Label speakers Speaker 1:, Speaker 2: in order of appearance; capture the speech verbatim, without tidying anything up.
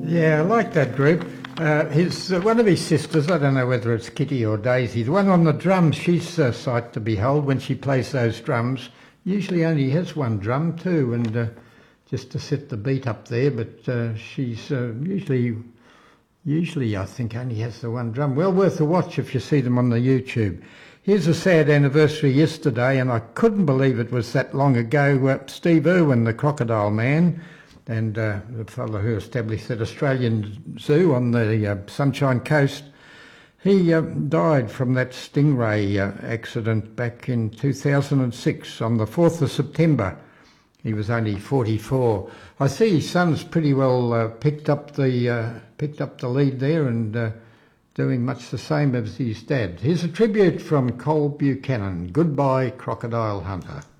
Speaker 1: Yeah, I like that group. Uh, his uh, one of his sisters, I don't know whether it's Kitty or Daisy, the one on the drums, she's a sight to behold when she plays those drums. Usually only has one drum too, and uh, just to set the beat up there, but uh, she's uh, usually, usually I think only has the one drum. Well worth a watch if you see them on the YouTube. Here's a sad anniversary yesterday, and I couldn't believe it was that long ago. Uh, Steve Irwin, the crocodile man, and uh, the fellow who established that Australian zoo on the uh, Sunshine Coast, he uh, died from that stingray uh, accident back in two thousand six on the fourth of September. He was only forty-four. I see his son's pretty well uh, picked up the uh, picked up the lead there and uh, doing much the same as his dad. Here's a tribute from Cole Buchanan. Goodbye, Crocodile Hunter.